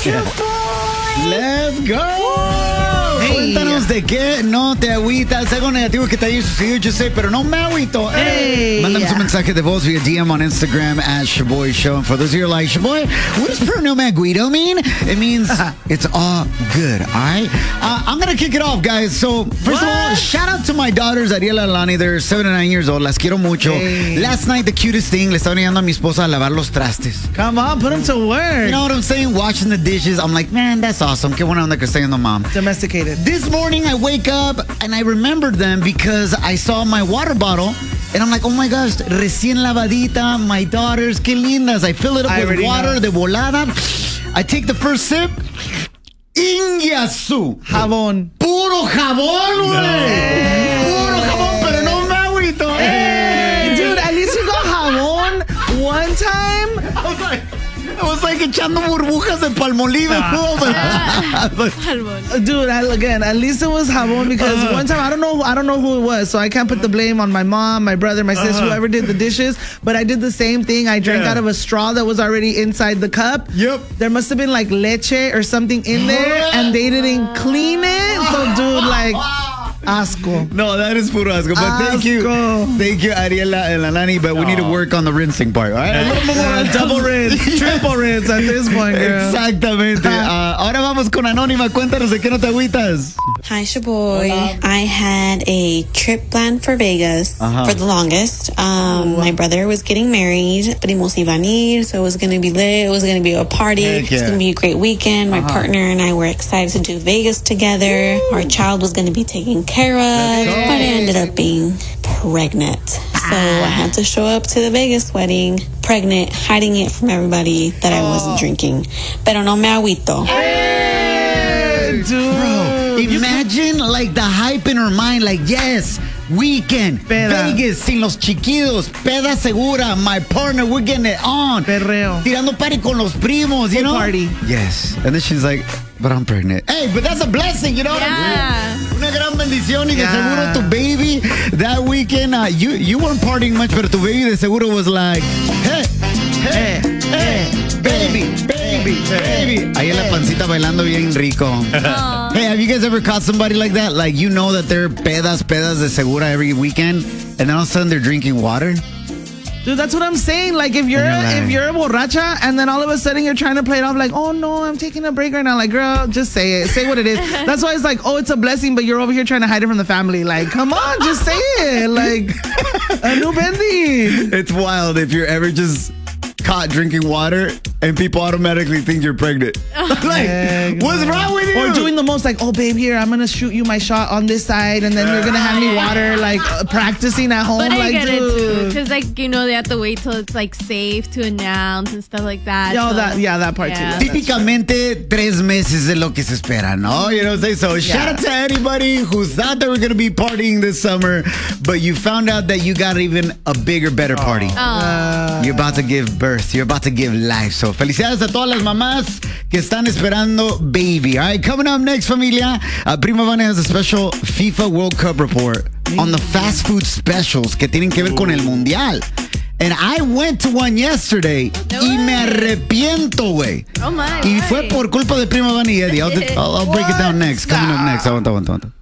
Let's go. Cuéntanos de qué no te agüitas, algo negativo que te haya sucedido, yo sé, pero no me agüito. Mándanos un mensaje de voz via DM on Instagram at Shaboy Show. And for those of you who are like, Shaboy, what does per no me agüito mean? It means it's all good, all right? I'm going to kick it off, guys. So, first of all, shout out to my daughters, Ariela and Alani. They're 7 and 9 years old. Las quiero mucho. Last night, the cutest thing, le estaba enseñando a mi esposa a lavar los trastes. Come on, put them to work. You know what I'm saying? Washing the dishes. I'm like, man, that's awesome. Qué buena onda que está yendo, mom. Domesticated. This morning, I wake up and I remembered them because I saw my water bottle and I'm like, oh my gosh, recién lavadita, my daughters, qué lindas. I fill it up with water de volada. I take the first sip. Ingiasu. Jabón. Puro jabón, güey. Puro jabón, pero no me agüito. Dude, at least you got jabón one time. I was like echando burbujas de Palmolive. Dude, again, at least it was jabón because one time I don't know who it was, so I can't put the blame on my mom, my brother, my sister, whoever did the dishes. But I did the same thing. I drank out of a straw that was already inside the cup. Yep. There must have been like leche or something in there, and they didn't clean it. So, dude, like. Asco. No, that is puro asco. But thank you, Ariela and Alani. But we need to work on the rinsing part, all right? A little more double rinse, triple rinse at this point, girl. Exactamente. Ahora vamos con Anónima. Cuéntanos de qué no te agüitas. Hi, Shaboy. I had a trip planned for Vegas for the longest. My brother was getting married, primos iban a ir, so it was going to be lit. It was going to be a party. It was going to be a great weekend. My partner and I were excited to do Vegas together. Our child was going to be taken care of, but I ended up being pregnant. So I had to show up to the Vegas wedding pregnant, hiding it from everybody that I wasn't drinking. Pero no me agüito. Bro, imagine like the hype in her mind, like, yes, weekend, Vegas, sin los chiquitos, peda segura, my partner, we're getting it on. Perreo. Tirando party con los primos, you know? Party. Yes. And then she's like, but I'm pregnant. Hey, but that's a blessing, you know what I'm saying? Una gran bendición y de seguro tu baby that weekend, you weren't partying much, pero tu baby de seguro was like, hey, baby. Ahí en la pancita bailando bien rico. Hey, have you guys ever caught somebody like that? Like, you know that they're pedas de segura every weekend, and then all of a sudden they're drinking water? Dude, that's what I'm saying. Like, if you're a borracha and then all of a sudden you're trying to play it off like, oh no, I'm taking a break right now. Like, girl, just say it. Say what it is. That's why it's like, oh, it's a blessing, but you're over here trying to hide it from the family. Like, come on, just say it. Like, a new bendy. It's wild if you're ever just caught drinking water and people automatically think you're pregnant. Like, what's wrong with you? Or doing the most like, oh, babe, here, I'm going to shoot you my shot on this side and then you're going to hand me water, like practicing at home. But I like, get dude. it too. Because, like, you know, they have to wait till it's, like, safe to announce and stuff like that. Yo, that part too. Típicamente 3 meses es lo que se espera, no? You know what I'm saying? So shout out to anybody who thought they were going to be partying this summer, but you found out that you got even a bigger, better party. You're about to give birth. You're about to give life. So felicidades a todas las mamás que están esperando baby. All right, coming up next, familia, Prima Vane has a special FIFA World Cup report on the fast food specials que tienen que ver con el mundial. And I went to one yesterday y me arrepiento, güey. Oh my. Y fue por culpa de Prima Vane y Eddie. I'll break it down next. Coming up next. Aguanta.